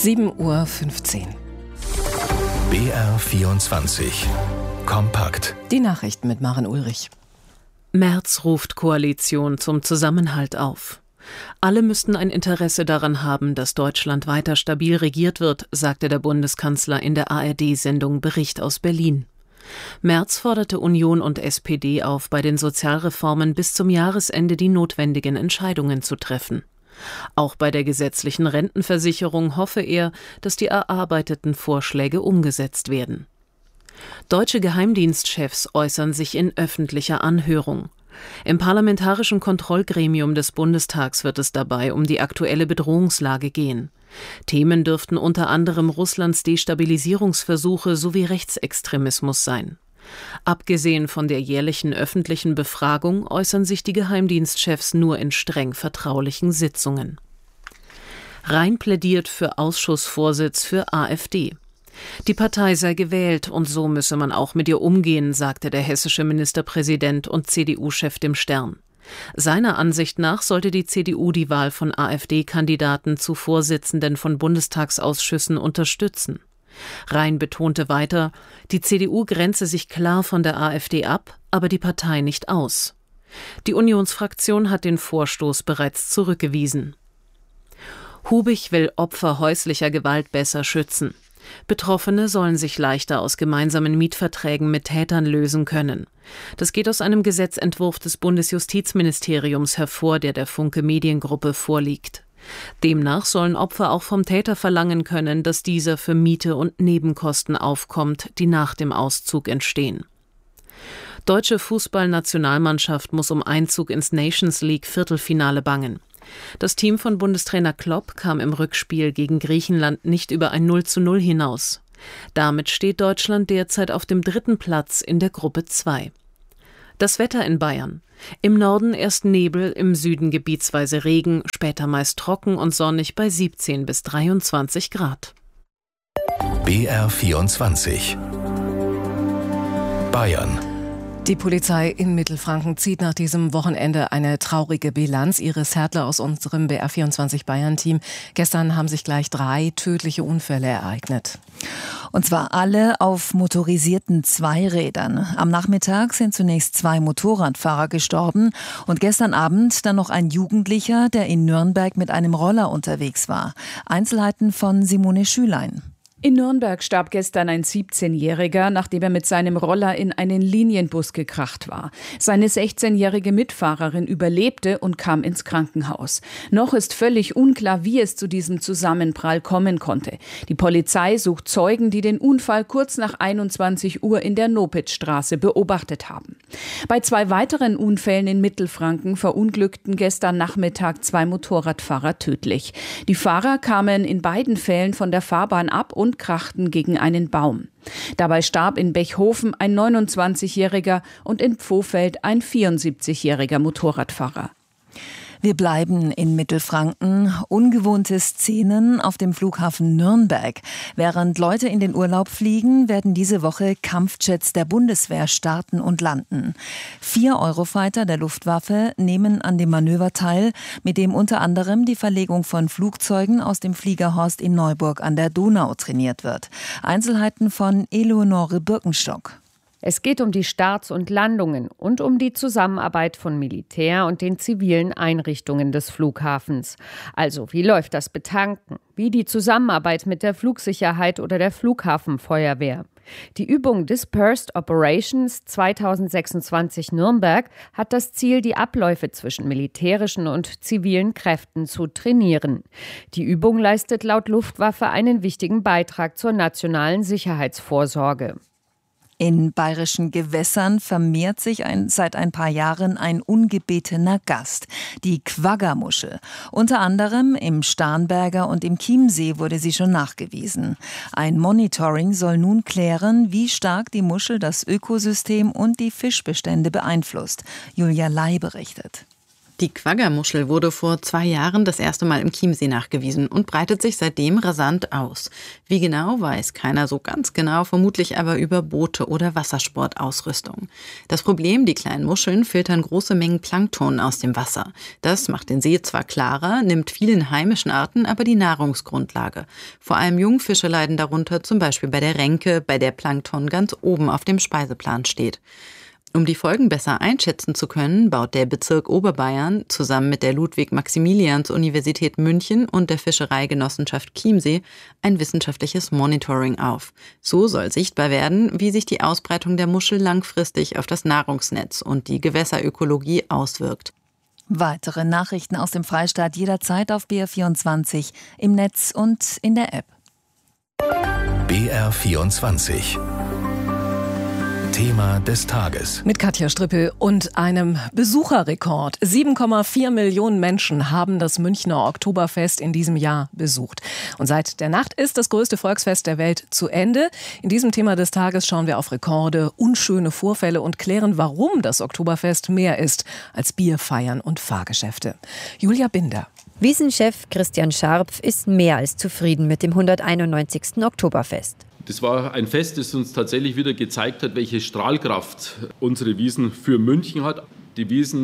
7:15 Uhr. BR24 Kompakt. Die Nachrichten mit Maren Ulrich. Merz ruft Koalition zum Zusammenhalt auf. Alle müssten ein Interesse daran haben, dass Deutschland weiter stabil regiert wird, sagte der Bundeskanzler in der ARD-Sendung Bericht aus Berlin. Merz forderte Union und SPD auf, bei den Sozialreformen bis zum Jahresende die notwendigen Entscheidungen zu treffen. Auch bei der gesetzlichen Rentenversicherung hoffe er, dass die erarbeiteten Vorschläge umgesetzt werden. Deutsche Geheimdienstchefs äußern sich in öffentlicher Anhörung. Im Parlamentarischen Kontrollgremium des Bundestags wird es dabei um die aktuelle Bedrohungslage gehen. Themen dürften unter anderem Russlands Destabilisierungsversuche sowie Rechtsextremismus sein. Abgesehen von der jährlichen öffentlichen Befragung äußern sich die Geheimdienstchefs nur in streng vertraulichen Sitzungen. Rhein plädiert für Ausschussvorsitz für AfD. Die Partei sei gewählt und so müsse man auch mit ihr umgehen, sagte der hessische Ministerpräsident und CDU-Chef dem Stern. Seiner Ansicht nach sollte die CDU die Wahl von AfD-Kandidaten zu Vorsitzenden von Bundestagsausschüssen unterstützen. Rhein betonte weiter, die CDU grenze sich klar von der AfD ab, aber die Partei nicht aus. Die Unionsfraktion hat den Vorstoß bereits zurückgewiesen. Hubich will Opfer häuslicher Gewalt besser schützen. Betroffene sollen sich leichter aus gemeinsamen Mietverträgen mit Tätern lösen können. Das geht aus einem Gesetzentwurf des Bundesjustizministeriums hervor, der Funke Mediengruppe vorliegt. Demnach sollen Opfer auch vom Täter verlangen können, dass dieser für Miete und Nebenkosten aufkommt, die nach dem Auszug entstehen. Deutsche Fußballnationalmannschaft muss um Einzug ins Nations League Viertelfinale bangen. Das Team von Bundestrainer Klopp kam im Rückspiel gegen Griechenland nicht über ein 0:0 hinaus. Damit steht Deutschland derzeit auf dem 3. Platz in der Gruppe 2. Das Wetter in Bayern. Im Norden erst Nebel, im Süden gebietsweise Regen, später meist trocken und sonnig bei 17 bis 23 Grad. BR24 Bayern. Die Polizei in Mittelfranken zieht nach diesem Wochenende eine traurige Bilanz. Iris Hertler aus unserem BR24 Bayern-Team. Gestern haben sich gleich 3 tödliche Unfälle ereignet. Und zwar alle auf motorisierten Zweirädern. Am Nachmittag sind zunächst 2 Motorradfahrer gestorben und gestern Abend dann noch ein Jugendlicher, der in Nürnberg mit einem Roller unterwegs war. Einzelheiten von Simone Schülein. In Nürnberg starb gestern ein 17-Jähriger, nachdem er mit seinem Roller in einen Linienbus gekracht war. Seine 16-jährige Mitfahrerin überlebte und kam ins Krankenhaus. Noch ist völlig unklar, wie es zu diesem Zusammenprall kommen konnte. Die Polizei sucht Zeugen, die den Unfall kurz nach 21 Uhr in der Nopitzstraße beobachtet haben. Bei 2 weiteren Unfällen in Mittelfranken verunglückten gestern Nachmittag 2 Motorradfahrer tödlich. Die Fahrer kamen in beiden Fällen von der Fahrbahn ab und krachten gegen einen Baum. Dabei starb in Bechhofen ein 29-jähriger und in Pfofeld ein 74-jähriger Motorradfahrer. Wir bleiben in Mittelfranken. Ungewohnte Szenen auf dem Flughafen Nürnberg. Während Leute in den Urlaub fliegen, werden diese Woche Kampfjets der Bundeswehr starten und landen. 4 Eurofighter der Luftwaffe nehmen an dem Manöver teil, mit dem unter anderem die Verlegung von Flugzeugen aus dem Fliegerhorst in Neuburg an der Donau trainiert wird. Einzelheiten von Eleonore Birkenstock. Es geht um die Starts und Landungen und um die Zusammenarbeit von Militär und den zivilen Einrichtungen des Flughafens. Also, wie läuft das Betanken? Wie die Zusammenarbeit mit der Flugsicherheit oder der Flughafenfeuerwehr? Die Übung Dispersed Operations 2026 Nürnberg hat das Ziel, die Abläufe zwischen militärischen und zivilen Kräften zu trainieren. Die Übung leistet laut Luftwaffe einen wichtigen Beitrag zur nationalen Sicherheitsvorsorge. In bayerischen Gewässern vermehrt sich seit ein paar Jahren ein ungebetener Gast, die Quaggamuschel. Unter anderem im Starnberger und im Chiemsee wurde sie schon nachgewiesen. Ein Monitoring soll nun klären, wie stark die Muschel das Ökosystem und die Fischbestände beeinflusst. Julia Lai berichtet. Die Quagga-Muschel wurde vor 2 Jahren das erste Mal im Chiemsee nachgewiesen und breitet sich seitdem rasant aus. Wie genau, weiß keiner so ganz genau, vermutlich aber über Boote oder Wassersportausrüstung. Das Problem, die kleinen Muscheln filtern große Mengen Plankton aus dem Wasser. Das macht den See zwar klarer, nimmt vielen heimischen Arten aber die Nahrungsgrundlage. Vor allem Jungfische leiden darunter, zum Beispiel bei der Renke, bei der Plankton ganz oben auf dem Speiseplan steht. Um die Folgen besser einschätzen zu können, baut der Bezirk Oberbayern zusammen mit der Ludwig-Maximilians-Universität München und der Fischereigenossenschaft Chiemsee ein wissenschaftliches Monitoring auf. So soll sichtbar werden, wie sich die Ausbreitung der Muschel langfristig auf das Nahrungsnetz und die Gewässerökologie auswirkt. Weitere Nachrichten aus dem Freistaat jederzeit auf BR24, im Netz und in der App. BR24 Thema des Tages. Mit Katja Strippel und einem Besucherrekord. 7,4 Millionen Menschen haben das Münchner Oktoberfest in diesem Jahr besucht. Und seit der Nacht ist das größte Volksfest der Welt zu Ende. In diesem Thema des Tages schauen wir auf Rekorde, unschöne Vorfälle und klären, warum das Oktoberfest mehr ist als Bier, Feiern und Fahrgeschäfte. Julia Binder. Wiesenchef Christian Scharpf ist mehr als zufrieden mit dem 191. Oktoberfest. Das war ein Fest, das uns tatsächlich wieder gezeigt hat, welche Strahlkraft unsere Wiesn für München hat. Die Wiesn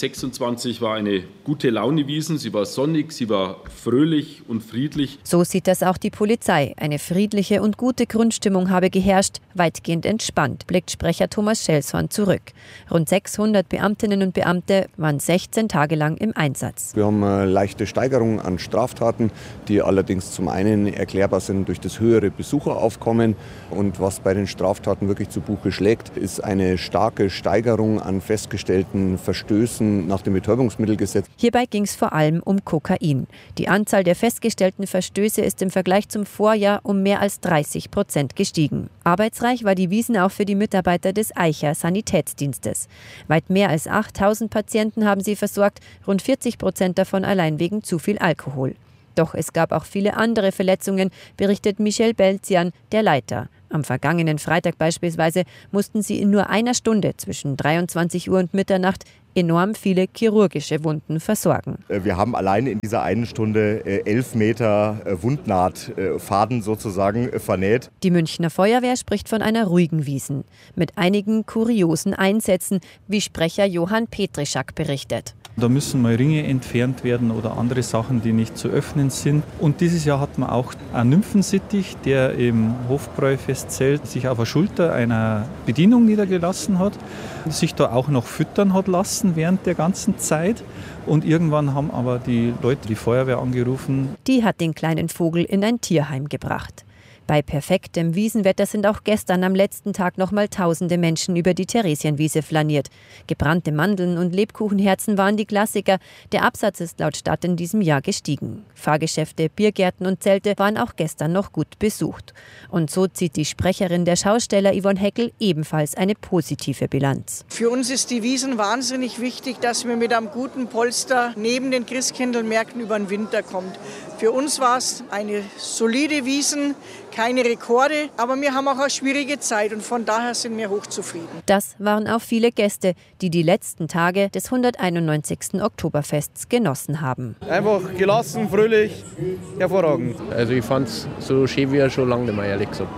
2026 war eine gute Laune-Wiesn. Sie war sonnig, sie war fröhlich und friedlich. So sieht das auch die Polizei. Eine friedliche und gute Grundstimmung habe geherrscht, weitgehend entspannt, blickt Sprecher Thomas Schelshorn zurück. Rund 600 Beamtinnen und Beamte waren 16 Tage lang im Einsatz. Wir haben eine leichte Steigerung an Straftaten, die allerdings zum einen erklärbar sind durch das höhere Besucheraufkommen. Und was bei den Straftaten wirklich zu Buche schlägt, ist eine starke Steigerung an festgestellten Verstößen nach dem Betäubungsmittelgesetz. Hierbei ging es vor allem um Kokain. Die Anzahl der festgestellten Verstöße ist im Vergleich zum Vorjahr um mehr als 30% gestiegen. Arbeitsreich war die Wiesn auch für die Mitarbeiter des Eicher Sanitätsdienstes. Weit mehr als 8.000 Patienten haben sie versorgt, rund 40% davon allein wegen zu viel Alkohol. Doch es gab auch viele andere Verletzungen, berichtet Michel Belzian, der Leiter. Am vergangenen Freitag beispielsweise mussten sie in nur einer Stunde zwischen 23 Uhr und Mitternacht enorm viele chirurgische Wunden versorgen. Wir haben alleine in dieser einen Stunde 11 Meter Wundnahtfaden sozusagen vernäht. Die Münchner Feuerwehr spricht von einer ruhigen Wiesn mit einigen kuriosen Einsätzen, wie Sprecher Johann Petrischak berichtet. Da müssen mal Ringe entfernt werden oder andere Sachen, die nicht zu öffnen sind. Und dieses Jahr hat man auch einen Nymphensittich, der im Hofbräufestzelt sich auf der Schulter einer Bedienung niedergelassen hat, sich da auch noch füttern hat lassen während der ganzen Zeit. Und irgendwann haben aber die Leute die Feuerwehr angerufen. Die hat den kleinen Vogel in ein Tierheim gebracht. Bei perfektem Wiesenwetter sind auch gestern am letzten Tag nochmal tausende Menschen über die Theresienwiese flaniert. Gebrannte Mandeln und Lebkuchenherzen waren die Klassiker. Der Absatz ist laut Stadt in diesem Jahr gestiegen. Fahrgeschäfte, Biergärten und Zelte waren auch gestern noch gut besucht. Und so zieht die Sprecherin der Schausteller Yvonne Heckel ebenfalls eine positive Bilanz. Für uns ist die Wiesn wahnsinnig wichtig, dass wir mit einem guten Polster neben den Christkindlmärkten über den Winter kommen. Für uns war es eine solide Wiesn, keine Rekorde, aber wir haben auch eine schwierige Zeit und von daher sind wir hochzufrieden. Das waren auch viele Gäste, die die letzten Tage des 191. Oktoberfests genossen haben. Einfach gelassen, fröhlich, hervorragend. Also ich fand es so schön wie schon lange nicht mehr, ehrlich gesagt.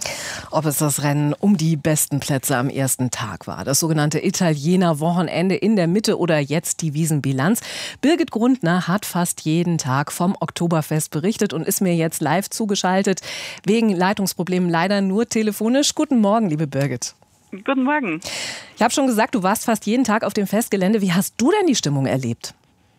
Ob es das Rennen um die besten Plätze am ersten Tag war, das sogenannte Italiener-Wochenende in der Mitte oder jetzt die Wiesenbilanz. Birgit Grundner hat fast jeden Tag vom Oktoberfest berichtet und ist mir jetzt live zugeschaltet. Wegen Leitungsproblemen leider nur telefonisch. Guten Morgen, liebe Birgit. Guten Morgen. Ich habe schon gesagt, du warst fast jeden Tag auf dem Festgelände. Wie hast du denn die Stimmung erlebt?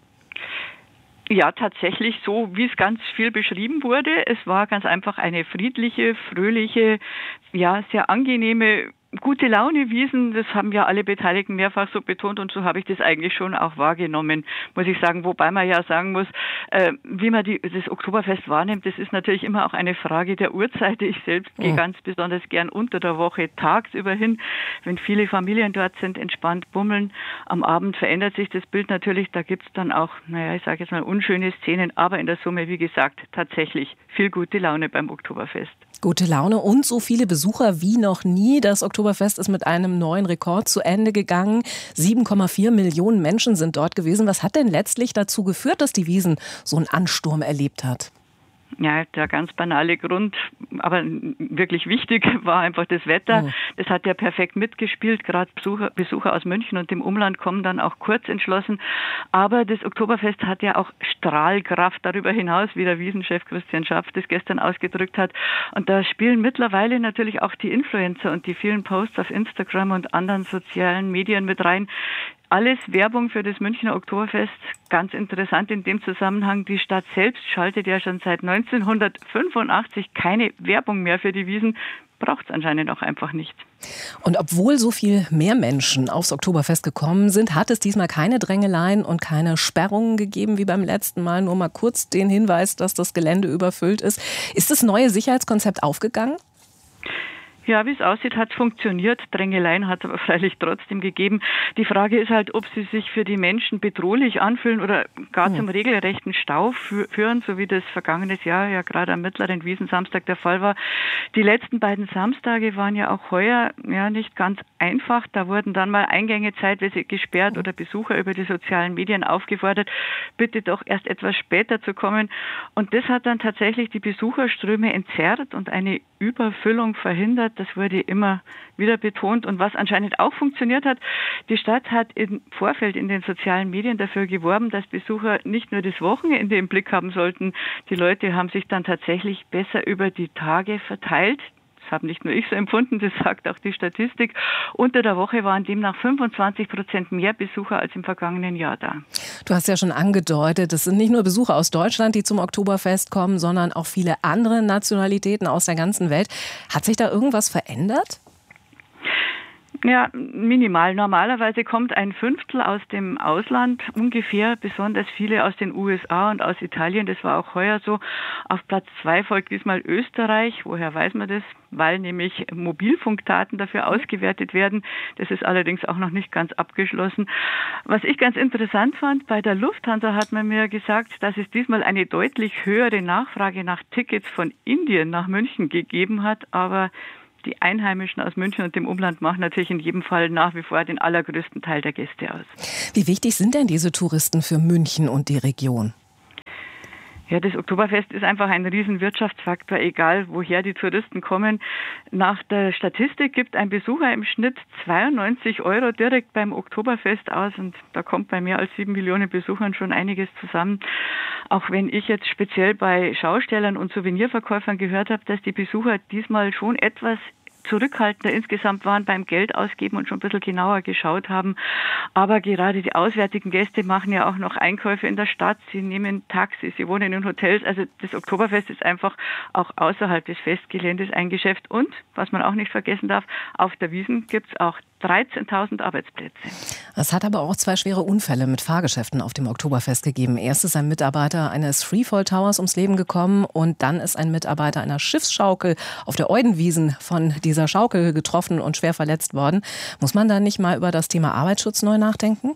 Ja, tatsächlich so, wie es ganz viel beschrieben wurde. Es war ganz einfach eine friedliche, fröhliche, ja, sehr angenehme, gute Laune Wiesn. Das haben ja alle Beteiligten mehrfach so betont und so habe ich das eigentlich schon auch wahrgenommen, muss ich sagen. Wobei man ja sagen muss, wie man das Oktoberfest wahrnimmt, das ist natürlich immer auch eine Frage der Uhrzeit. Ich selbst gehe ganz besonders gern unter der Woche tagsüber hin, wenn viele Familien dort sind, entspannt bummeln. Am Abend verändert sich das Bild natürlich. Da gibt es dann auch, ich sage jetzt mal unschöne Szenen, aber in der Summe, wie gesagt, tatsächlich viel gute Laune beim Oktoberfest. Gute Laune und so viele Besucher wie noch nie. Das Oktoberfest Oktoberfest ist mit einem neuen Rekord zu Ende gegangen. 7,4 Millionen Menschen sind dort gewesen. Was hat denn letztlich dazu geführt, dass die Wiesn so einen Ansturm erlebt hat? Ja, der ganz banale Grund, aber wirklich wichtig, war einfach das Wetter. Das hat ja perfekt mitgespielt. Gerade Besucher aus München und dem Umland kommen dann auch kurz entschlossen. Aber das Oktoberfest hat ja auch Strahlkraft darüber hinaus, wie der Wiesenchef Christian Schapf das gestern ausgedrückt hat. Und da spielen mittlerweile natürlich auch die Influencer und die vielen Posts auf Instagram und anderen sozialen Medien mit rein. Alles Werbung für das Münchner Oktoberfest. Ganz interessant in dem Zusammenhang, die Stadt selbst schaltet ja schon seit 1985 keine Werbung mehr für die Wiesn. Braucht es anscheinend auch einfach nicht. Und obwohl so viel mehr Menschen aufs Oktoberfest gekommen sind, hat es diesmal keine Drängeleien und keine Sperrungen gegeben wie beim letzten Mal. Nur mal kurz den Hinweis, dass das Gelände überfüllt ist. Ist das neue Sicherheitskonzept aufgegangen? Ja, wie es aussieht, hat es funktioniert. Drängeleien hat es aber freilich trotzdem gegeben. Die Frage ist halt, ob sie sich für die Menschen bedrohlich anfühlen oder gar zum regelrechten Stau führen, so wie das vergangenes Jahr ja gerade am mittleren Wiesensamstag der Fall war. Die letzten beiden Samstage waren ja auch heuer nicht ganz einfach. Da wurden dann mal Eingänge zeitweise gesperrt oder Besucher über die sozialen Medien aufgefordert, bitte doch erst etwas später zu kommen. Und das hat dann tatsächlich die Besucherströme entzerrt und eine Überfüllung verhindert. Das wurde immer wieder betont. Und was anscheinend auch funktioniert hat, die Stadt hat im Vorfeld in den sozialen Medien dafür geworben, dass Besucher nicht nur das Wochenende im Blick haben sollten. Die Leute haben sich dann tatsächlich besser über die Tage verteilt. Das habe nicht nur ich so empfunden, das sagt auch die Statistik. Unter der Woche waren demnach 25% mehr Besucher als im vergangenen Jahr da. Du hast ja schon angedeutet, es sind nicht nur Besucher aus Deutschland, die zum Oktoberfest kommen, sondern auch viele andere Nationalitäten aus der ganzen Welt. Hat sich da irgendwas verändert? Ja, minimal. Normalerweise kommt ein Fünftel aus dem Ausland, ungefähr, besonders viele aus den USA und aus Italien. Das war auch heuer so. Auf Platz 2 folgt diesmal Österreich. Woher weiß man das? Weil nämlich Mobilfunkdaten dafür ausgewertet werden. Das ist allerdings auch noch nicht ganz abgeschlossen. Was ich ganz interessant fand, bei der Lufthansa hat man mir gesagt, dass es diesmal eine deutlich höhere Nachfrage nach Tickets von Indien nach München gegeben hat, aber die Einheimischen aus München und dem Umland machen natürlich in jedem Fall nach wie vor den allergrößten Teil der Gäste aus. Wie wichtig sind denn diese Touristen für München und die Region? Ja, das Oktoberfest ist einfach ein Riesenwirtschaftsfaktor, egal woher die Touristen kommen. Nach der Statistik gibt ein Besucher im Schnitt 92 € direkt beim Oktoberfest aus und da kommt bei mehr als 7 Millionen Besuchern schon einiges zusammen. Auch wenn ich jetzt speziell bei Schaustellern und Souvenirverkäufern gehört habe, dass die Besucher diesmal schon etwas zurückhaltender insgesamt waren beim Geld ausgeben und schon ein bisschen genauer geschaut haben. Aber gerade die auswärtigen Gäste machen ja auch noch Einkäufe in der Stadt. Sie nehmen Taxis, sie wohnen in Hotels. Also das Oktoberfest ist einfach auch außerhalb des Festgeländes ein Geschäft. Und, was man auch nicht vergessen darf, auf der Wiesn gibt es auch 13.000 Arbeitsplätze. Es hat aber auch 2 schwere Unfälle mit Fahrgeschäften auf dem Oktoberfest gegeben. Erst ist ein Mitarbeiter eines Freefall Towers ums Leben gekommen und dann ist ein Mitarbeiter einer Schiffsschaukel auf der Eudenwiesn von dieser Schaukel getroffen und schwer verletzt worden. Muss man da nicht mal über das Thema Arbeitsschutz neu nachdenken?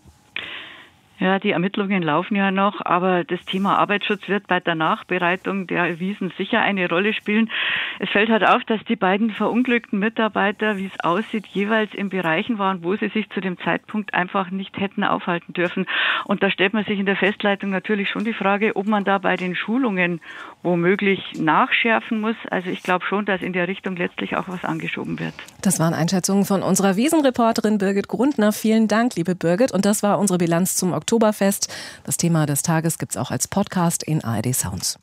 Ja, die Ermittlungen laufen ja noch, aber das Thema Arbeitsschutz wird bei der Nachbereitung der Wiesn sicher eine Rolle spielen. Es fällt halt auf, dass die beiden verunglückten Mitarbeiter, wie es aussieht, jeweils in Bereichen waren, wo sie sich zu dem Zeitpunkt einfach nicht hätten aufhalten dürfen. Und da stellt man sich in der Festleitung natürlich schon die Frage, ob man da bei den Schulungen womöglich nachschärfen muss. Also ich glaube schon, dass in der Richtung letztlich auch was angeschoben wird. Das waren Einschätzungen von unserer Wiesn-Reporterin Birgit Grundner. Vielen Dank, liebe Birgit. Und das war unsere Bilanz zum Oktoberfest. Das Thema des Tages gibt es auch als Podcast in ARD Sounds.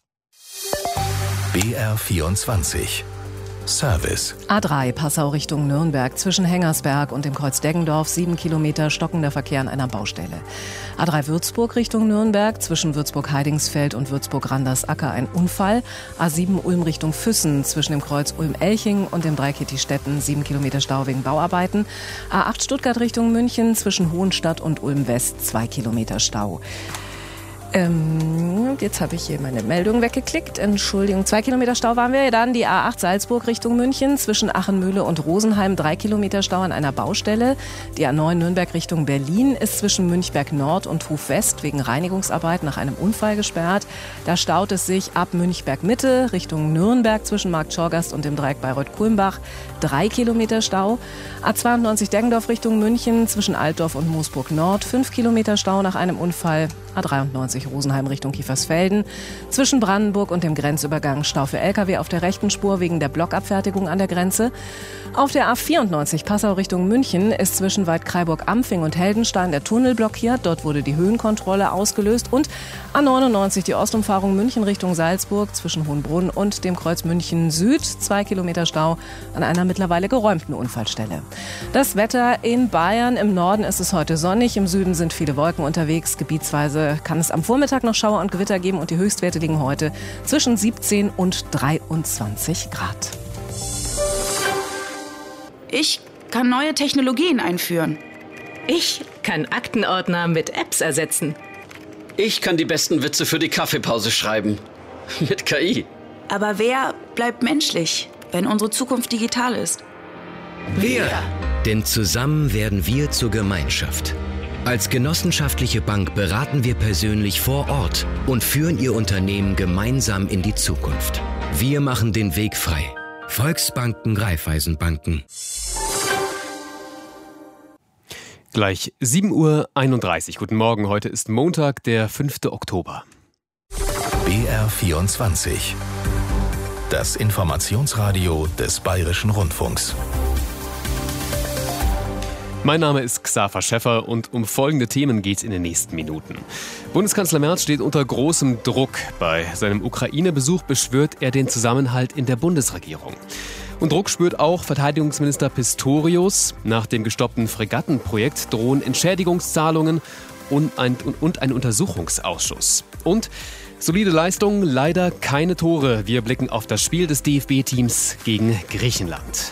BR24 Service. A3 Passau Richtung Nürnberg zwischen Hengersberg und dem Kreuz Deggendorf 7 Kilometer stockender Verkehr an einer Baustelle. A3 Würzburg Richtung Nürnberg zwischen Würzburg-Heidingsfeld und Würzburg-Randersacker ein Unfall. A7 Ulm Richtung Füssen zwischen dem Kreuz Ulm-Elching und dem Dreikitti-Stetten 7 Kilometer Stau wegen Bauarbeiten. A8 Stuttgart Richtung München zwischen Hohenstadt und Ulm West 2 Kilometer Stau. Jetzt habe ich hier meine Meldung weggeklickt. Entschuldigung, 2 Kilometer Stau waren wir. Dann die A8 Salzburg Richtung München zwischen Achenmühle und Rosenheim. 3 Kilometer Stau an einer Baustelle. Die A9 Nürnberg Richtung Berlin ist zwischen Münchberg Nord und Hof West wegen Reinigungsarbeit nach einem Unfall gesperrt. Da staut es sich ab Münchberg Mitte Richtung Nürnberg zwischen Markt Schorgast und dem Dreieck Bayreuth-Kulmbach. 3 Kilometer Stau. A92 Deggendorf Richtung München zwischen Altdorf und Moosburg Nord. 5 Kilometer Stau nach einem Unfall. A93 Rosenheim Richtung Kiefersfelden. Zwischen Brandenburg und dem Grenzübergang Stau für Lkw auf der rechten Spur wegen der Blockabfertigung an der Grenze. Auf der A94 Passau Richtung München ist zwischen Waldkraiburg-Ampfing und Heldenstein der Tunnel blockiert. Dort wurde die Höhenkontrolle ausgelöst. Und A99 die Ostumfahrung München Richtung Salzburg zwischen Hohenbrunn und dem Kreuz München Süd. 2 Kilometer Stau an einer mittlerweile geräumten Unfallstelle. Das Wetter in Bayern. Im Norden ist es heute sonnig. Im Süden sind viele Wolken unterwegs. Gebietsweise kann es am Vormittag noch Schauer und Gewitter geben und die Höchstwerte liegen heute zwischen 17 und 23 Grad. Ich kann neue Technologien einführen. Ich kann Aktenordner mit Apps ersetzen. Ich kann die besten Witze für die Kaffeepause schreiben. Mit KI. Aber wer bleibt menschlich, wenn unsere Zukunft digital ist? Wir. Denn zusammen werden wir zur Gemeinschaft. Als genossenschaftliche Bank beraten wir persönlich vor Ort und führen Ihr Unternehmen gemeinsam in die Zukunft. Wir machen den Weg frei. Volksbanken, Raiffeisenbanken. Gleich 7:31 Uhr. Guten Morgen, heute ist Montag, der 5. Oktober. BR24. Das Informationsradio des Bayerischen Rundfunks. Mein Name ist Xaver Schäffer und um folgende Themen geht es in den nächsten Minuten. Bundeskanzler Merz steht unter großem Druck. Bei seinem Ukraine-Besuch beschwört er den Zusammenhalt in der Bundesregierung. Und Druck spürt auch Verteidigungsminister Pistorius. Nach dem gestoppten Fregattenprojekt drohen Entschädigungszahlungen und ein Untersuchungsausschuss. Und solide Leistung, leider keine Tore. Wir blicken auf das Spiel des DFB-Teams gegen Griechenland.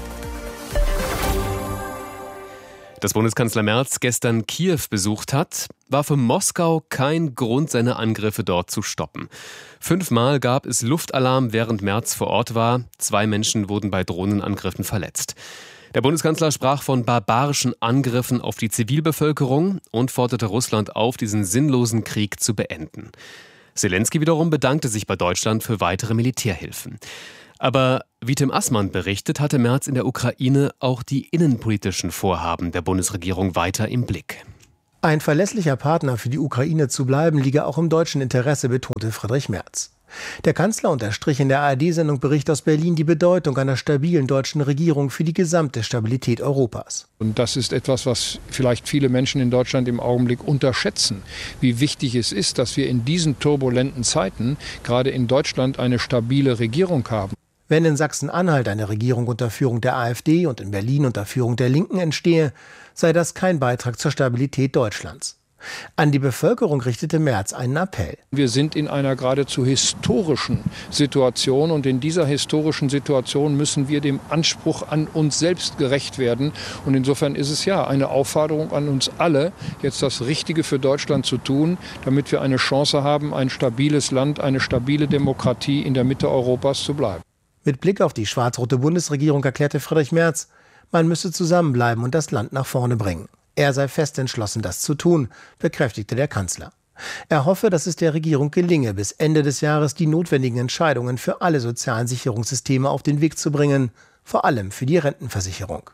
Dass Bundeskanzler Merz gestern Kiew besucht hat, war für Moskau kein Grund, seine Angriffe dort zu stoppen. 5-mal gab es Luftalarm, während Merz vor Ort war. 2 Menschen wurden bei Drohnenangriffen verletzt. Der Bundeskanzler sprach von barbarischen Angriffen auf die Zivilbevölkerung und forderte Russland auf, diesen sinnlosen Krieg zu beenden. Zelensky wiederum bedankte sich bei Deutschland für weitere Militärhilfen. Aber wie Tim Assmann berichtet, hatte Merz in der Ukraine auch die innenpolitischen Vorhaben der Bundesregierung weiter im Blick. Ein verlässlicher Partner für die Ukraine zu bleiben, liege auch im deutschen Interesse, betonte Friedrich Merz. Der Kanzler unterstrich in der ARD-Sendung Bericht aus Berlin die Bedeutung einer stabilen deutschen Regierung für die gesamte Stabilität Europas. Und das ist etwas, was vielleicht viele Menschen in Deutschland im Augenblick unterschätzen, wie wichtig es ist, dass wir in diesen turbulenten Zeiten gerade in Deutschland eine stabile Regierung haben. Wenn in Sachsen-Anhalt eine Regierung unter Führung der AfD und in Berlin unter Führung der Linken entstehe, sei das kein Beitrag zur Stabilität Deutschlands. An die Bevölkerung richtete Merz einen Appell. Wir sind in einer geradezu historischen Situation und in dieser historischen Situation müssen wir dem Anspruch an uns selbst gerecht werden. Und insofern ist es ja eine Aufforderung an uns alle, jetzt das Richtige für Deutschland zu tun, damit wir eine Chance haben, ein stabiles Land, eine stabile Demokratie in der Mitte Europas zu bleiben. Mit Blick auf die schwarz-rote Bundesregierung erklärte Friedrich Merz, man müsse zusammenbleiben und das Land nach vorne bringen. Er sei fest entschlossen, das zu tun, bekräftigte der Kanzler. Er hoffe, dass es der Regierung gelinge, bis Ende des Jahres die notwendigen Entscheidungen für alle sozialen Sicherungssysteme auf den Weg zu bringen, vor allem für die Rentenversicherung.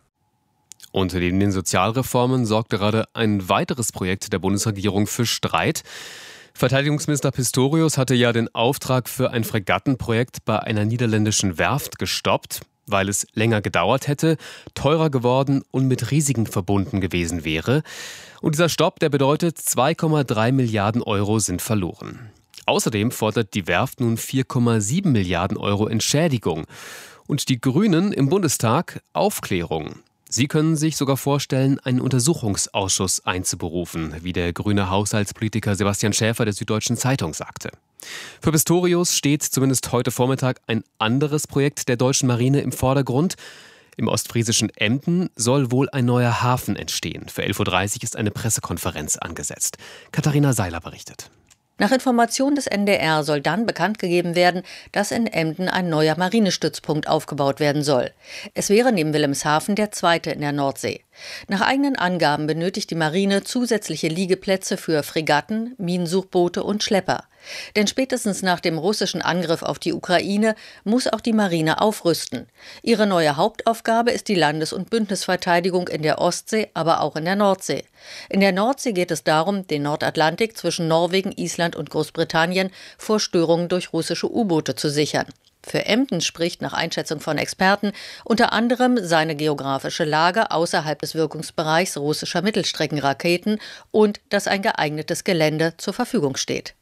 Und neben den Sozialreformen sorgt gerade ein weiteres Projekt der Bundesregierung für Streit. Verteidigungsminister Pistorius hatte ja den Auftrag für ein Fregattenprojekt bei einer niederländischen Werft gestoppt, weil es länger gedauert hätte, teurer geworden und mit Risiken verbunden gewesen wäre. Und dieser Stopp, der bedeutet, 2,3 Milliarden Euro sind verloren. Außerdem fordert die Werft nun 4,7 Milliarden Euro Entschädigung. Und die Grünen im Bundestag Aufklärung. Sie können sich sogar vorstellen, einen Untersuchungsausschuss einzuberufen, wie der grüne Haushaltspolitiker Sebastian Schäfer der Süddeutschen Zeitung sagte. Für Pistorius steht zumindest heute Vormittag ein anderes Projekt der deutschen Marine im Vordergrund. Im ostfriesischen Emden soll wohl ein neuer Hafen entstehen. Für 11.30 Uhr ist eine Pressekonferenz angesetzt. Katharina Seiler berichtet. Nach Information des NDR soll dann bekannt gegeben werden, dass in Emden ein neuer Marinestützpunkt aufgebaut werden soll. Es wäre neben Wilhelmshaven der zweite in der Nordsee. Nach eigenen Angaben benötigt die Marine zusätzliche Liegeplätze für Fregatten, Minensuchboote und Schlepper. Denn spätestens nach dem russischen Angriff auf die Ukraine muss auch die Marine aufrüsten. Ihre neue Hauptaufgabe ist die Landes- und Bündnisverteidigung in der Ostsee, aber auch in der Nordsee. In der Nordsee geht es darum, den Nordatlantik zwischen Norwegen, Island und Großbritannien vor Störungen durch russische U-Boote zu sichern. Für Emden spricht nach Einschätzung von Experten unter anderem seine geografische Lage außerhalb des Wirkungsbereichs russischer Mittelstreckenraketen und dass ein geeignetes Gelände zur Verfügung steht.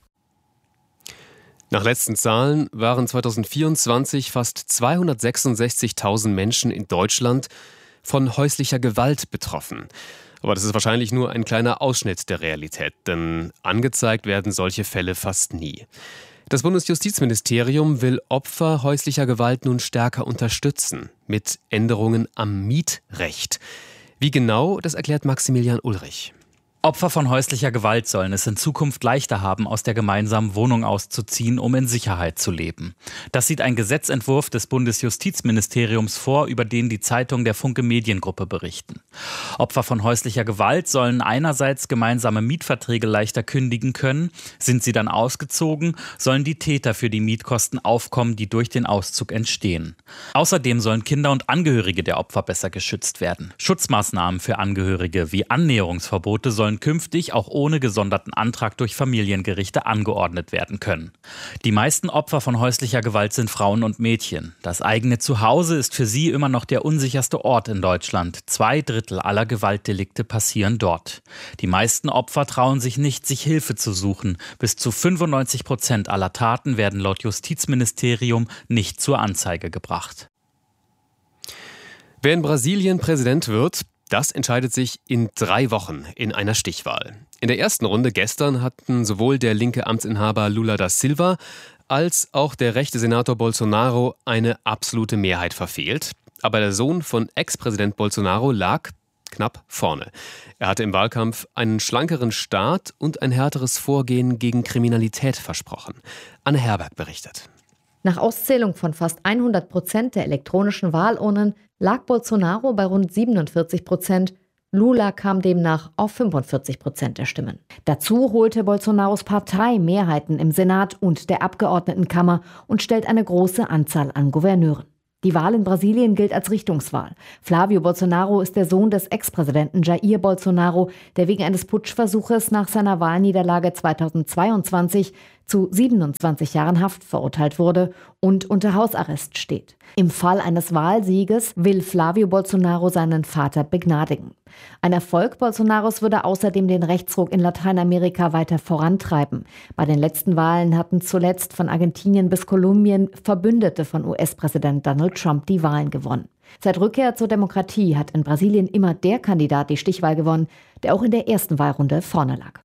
Nach letzten Zahlen waren 2024 fast 266.000 Menschen in Deutschland von häuslicher Gewalt betroffen. Aber das ist wahrscheinlich nur ein kleiner Ausschnitt der Realität, denn angezeigt werden solche Fälle fast nie. Das Bundesjustizministerium will Opfer häuslicher Gewalt nun stärker unterstützen, mit Änderungen am Mietrecht. Wie genau, das erklärt Maximilian Ulrich. Opfer von häuslicher Gewalt sollen es in Zukunft leichter haben, aus der gemeinsamen Wohnung auszuziehen, um in Sicherheit zu leben. Das sieht ein Gesetzentwurf des Bundesjustizministeriums vor, über den die Zeitung der Funke Mediengruppe berichten. Opfer von häuslicher Gewalt sollen einerseits gemeinsame Mietverträge leichter kündigen können. Sind sie dann ausgezogen, sollen die Täter für die Mietkosten aufkommen, die durch den Auszug entstehen. Außerdem sollen Kinder und Angehörige der Opfer besser geschützt werden. Schutzmaßnahmen für Angehörige wie Annäherungsverbote sollen künftig auch ohne gesonderten Antrag durch Familiengerichte angeordnet werden können. Die meisten Opfer von häuslicher Gewalt sind Frauen und Mädchen. Das eigene Zuhause ist für sie immer noch der unsicherste Ort in Deutschland. 2/3 aller Gewaltdelikte passieren dort. Die meisten Opfer trauen sich nicht, sich Hilfe zu suchen. Bis zu 95% aller Taten werden laut Justizministerium nicht zur Anzeige gebracht. Wer in Brasilien Präsident wird, das entscheidet sich in 3 Wochen in einer Stichwahl. In der ersten Runde gestern hatten sowohl der linke Amtsinhaber Lula da Silva als auch der rechte Senator Bolsonaro eine absolute Mehrheit verfehlt. Aber der Sohn von Ex-Präsident Bolsonaro lag knapp vorne. Er hatte im Wahlkampf einen schlankeren Staat und ein härteres Vorgehen gegen Kriminalität versprochen. Anne Herberg berichtet. Nach Auszählung von fast 100% der elektronischen Wahlurnen lag Bolsonaro bei rund 47%. Lula kam demnach auf 45% der Stimmen. Dazu holte Bolsonaros Partei Mehrheiten im Senat und der Abgeordnetenkammer und stellt eine große Anzahl an Gouverneuren. Die Wahl in Brasilien gilt als Richtungswahl. Flávio Bolsonaro ist der Sohn des Ex-Präsidenten Jair Bolsonaro, der wegen eines Putschversuches nach seiner Wahlniederlage 2022 zu 27 Jahren Haft verurteilt wurde und unter Hausarrest steht. Im Fall eines Wahlsieges will Flávio Bolsonaro seinen Vater begnadigen. Ein Erfolg Bolsonaros würde außerdem den Rechtsruck in Lateinamerika weiter vorantreiben. Bei den letzten Wahlen hatten zuletzt von Argentinien bis Kolumbien Verbündete von US-Präsident Donald Trump die Wahlen gewonnen. Seit Rückkehr zur Demokratie hat in Brasilien immer der Kandidat die Stichwahl gewonnen, der auch in der ersten Wahlrunde vorne lag.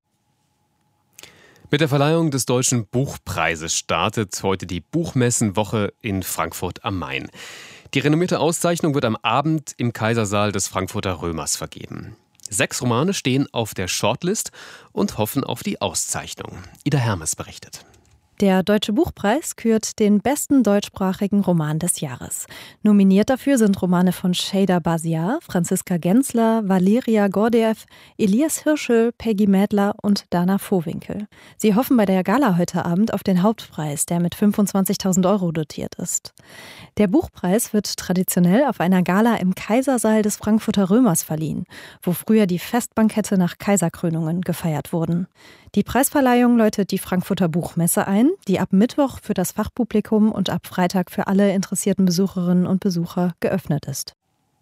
Mit der Verleihung des Deutschen Buchpreises startet heute die Buchmessenwoche in Frankfurt am Main. Die renommierte Auszeichnung wird am Abend im Kaisersaal des Frankfurter Römers vergeben. 6 Romane stehen auf der Shortlist und hoffen auf die Auszeichnung. Ida Hermes berichtet. Der Deutsche Buchpreis kürt den besten deutschsprachigen Roman des Jahres. Nominiert dafür sind Romane von Şeyda Basiar, Franziska Gensler, Valeria Gordiev, Elias Hirschel, Peggy Mädler und Dana Vohwinkel. Sie hoffen bei der Gala heute Abend auf den Hauptpreis, der mit 25.000 € dotiert ist. Der Buchpreis wird traditionell auf einer Gala im Kaisersaal des Frankfurter Römers verliehen, wo früher die Festbankette nach Kaiserkrönungen gefeiert wurden. Die Preisverleihung läutet die Frankfurter Buchmesse ein, die ab Mittwoch für das Fachpublikum und ab Freitag für alle interessierten Besucherinnen und Besucher geöffnet ist.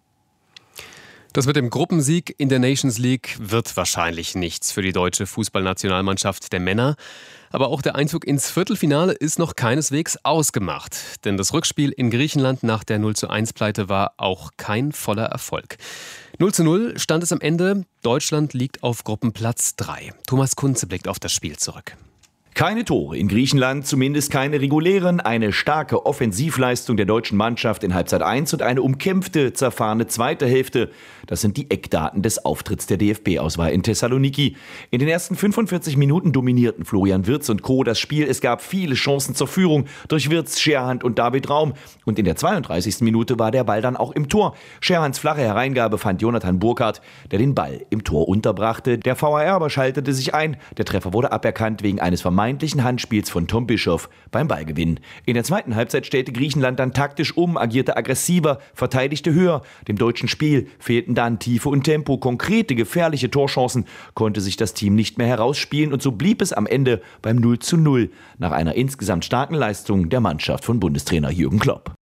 Das mit dem Gruppensieg in der Nations League wird wahrscheinlich nichts für die deutsche Fußballnationalmannschaft der Männer. Aber auch der Einzug ins Viertelfinale ist noch keineswegs ausgemacht. Denn das Rückspiel in Griechenland nach der 0:1-Pleite war auch kein voller Erfolg. 0:0 stand es am Ende. Deutschland liegt auf Gruppenplatz 3. Thomas Kunze blickt auf das Spiel zurück. Keine Tore in Griechenland, zumindest keine regulären. Eine starke Offensivleistung der deutschen Mannschaft in Halbzeit 1 und eine umkämpfte, zerfahrene zweite Hälfte. Das sind die Eckdaten des Auftritts der DFB-Auswahl in Thessaloniki. In den ersten 45 Minuten dominierten Florian Wirtz und Co. das Spiel. Es gab viele Chancen zur Führung durch Wirtz, Scherhand und David Raum. Und in der 32. Minute war der Ball dann auch im Tor. Scherhands flache Hereingabe fand Jonathan Burkhardt, der den Ball im Tor unterbrachte. Der VAR aber schaltete sich ein. Der Treffer wurde aberkannt wegen eines vermeintlichen Handspiels von Tom Bischoff beim Ballgewinn. In der zweiten Halbzeit stellte Griechenland dann taktisch um, agierte aggressiver, verteidigte höher. Dem deutschen Spiel fehlten dann Tiefe und Tempo. Konkrete, gefährliche Torchancen konnte sich das Team nicht mehr herausspielen und so blieb es am Ende beim 0:0 nach einer insgesamt starken Leistung der Mannschaft von Bundestrainer Jürgen Klopp.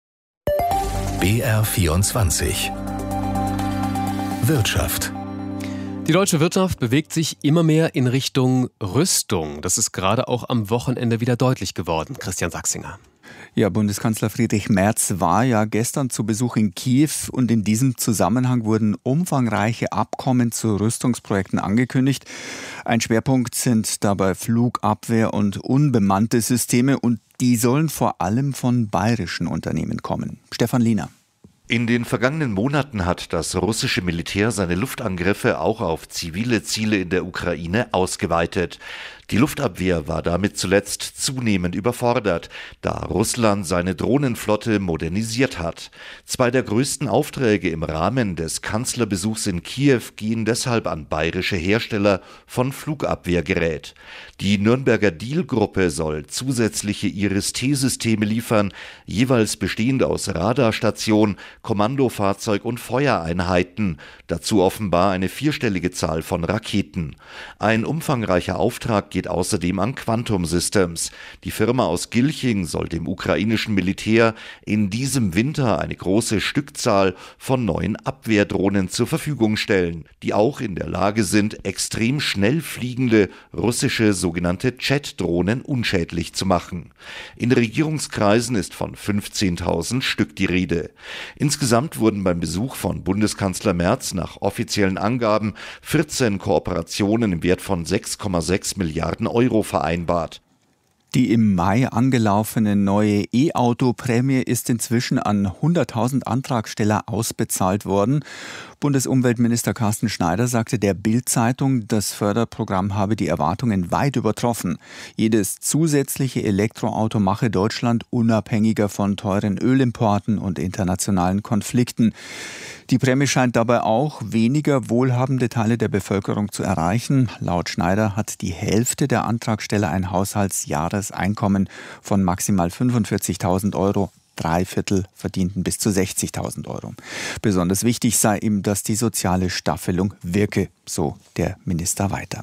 BR24 Wirtschaft. Die deutsche Wirtschaft bewegt sich immer mehr in Richtung Rüstung. Das ist gerade auch am Wochenende wieder deutlich geworden. Christian Sachsinger. Ja, Bundeskanzler Friedrich Merz war ja gestern zu Besuch in Kiew und in diesem Zusammenhang wurden umfangreiche Abkommen zu Rüstungsprojekten angekündigt. Ein Schwerpunkt sind dabei Flugabwehr und unbemannte Systeme und die sollen vor allem von bayerischen Unternehmen kommen. Stefan Liener. In den vergangenen Monaten hat das russische Militär seine Luftangriffe auch auf zivile Ziele in der Ukraine ausgeweitet. Die Luftabwehr war damit zuletzt zunehmend überfordert, da Russland seine Drohnenflotte modernisiert hat. Zwei der größten Aufträge im Rahmen des Kanzlerbesuchs in Kiew gehen deshalb an bayerische Hersteller von Flugabwehrgerät. Die Nürnberger Diehl-Gruppe soll zusätzliche Iris-T-Systeme liefern, jeweils bestehend aus Radarstation, Kommandofahrzeug und Feuereinheiten. Dazu offenbar eine vierstellige Zahl von Raketen. Ein umfangreicher Auftrag geht außerdem an Quantum Systems. Die Firma aus Gilching soll dem ukrainischen Militär in diesem Winter eine große Stückzahl von neuen Abwehrdrohnen zur Verfügung stellen, die auch in der Lage sind, extrem schnell fliegende russische sogenannte Jet-Drohnen unschädlich zu machen. In Regierungskreisen ist von 15.000 Stück die Rede. Insgesamt wurden beim Besuch von Bundeskanzler Merz nach offiziellen Angaben 14 Kooperationen im Wert von 6,6 Milliarden Euro vereinbart. Die im Mai angelaufene neue E-Auto-Prämie ist inzwischen an 100.000 Antragsteller ausbezahlt worden. Bundesumweltminister Carsten Schneider sagte der Bild-Zeitung, das Förderprogramm habe die Erwartungen weit übertroffen. Jedes zusätzliche Elektroauto mache Deutschland unabhängiger von teuren Ölimporten und internationalen Konflikten. Die Prämie scheint dabei auch weniger wohlhabende Teile der Bevölkerung zu erreichen. Laut Schneider hat die Hälfte der Antragsteller ein Haushaltsjahreseinkommen von maximal 45.000 Euro. 3/4 verdienten bis zu 60.000 Euro. Besonders wichtig sei ihm, dass die soziale Staffelung wirke, so der Minister weiter.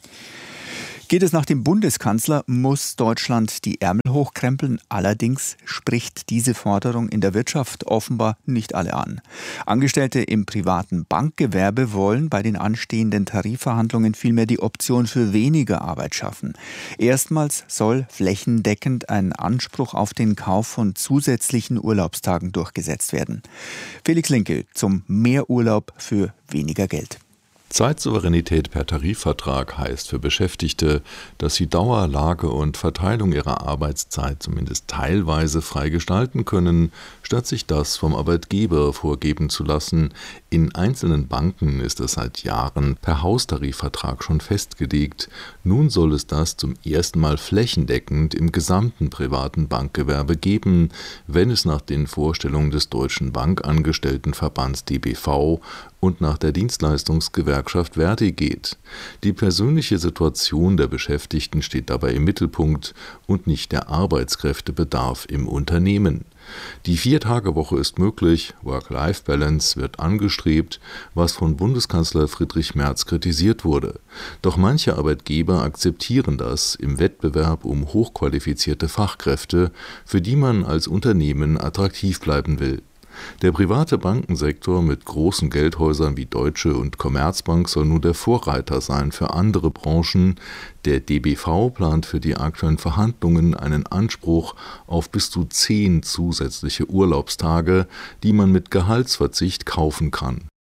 Geht es nach dem Bundeskanzler, muss Deutschland die Ärmel hochkrempeln. Allerdings spricht diese Forderung in der Wirtschaft offenbar nicht alle an. Angestellte im privaten Bankgewerbe wollen bei den anstehenden Tarifverhandlungen vielmehr die Option für weniger Arbeit schaffen. Erstmals soll flächendeckend ein Anspruch auf den Kauf von zusätzlichen Urlaubstagen durchgesetzt werden. Felix Linke zum Mehrurlaub für weniger Geld. Zeitsouveränität per Tarifvertrag heißt für Beschäftigte, dass sie Dauer, Lage und Verteilung ihrer Arbeitszeit zumindest teilweise frei gestalten können, statt sich das vom Arbeitgeber vorgeben zu lassen. In einzelnen Banken ist es seit Jahren per Haustarifvertrag schon festgelegt. Nun soll es das zum ersten Mal flächendeckend im gesamten privaten Bankgewerbe geben, wenn es nach den Vorstellungen des Deutschen Bankangestelltenverbands DBV und nach der Dienstleistungsgewerkschaft Verdi geht. Die persönliche Situation der Beschäftigten steht dabei im Mittelpunkt und nicht der Arbeitskräftebedarf im Unternehmen. Die 4-Tage-Woche ist möglich, Work-Life-Balance wird angestrebt, was von Bundeskanzler Friedrich Merz kritisiert wurde. Doch manche Arbeitgeber akzeptieren das im Wettbewerb um hochqualifizierte Fachkräfte, für die man als Unternehmen attraktiv bleiben will. Der private Bankensektor mit großen Geldhäusern wie Deutsche und Commerzbank soll nun der Vorreiter sein für andere Branchen. Der DBV plant für die aktuellen Verhandlungen einen Anspruch auf bis zu 10 zusätzliche Urlaubstage, die man mit Gehaltsverzicht kaufen kann.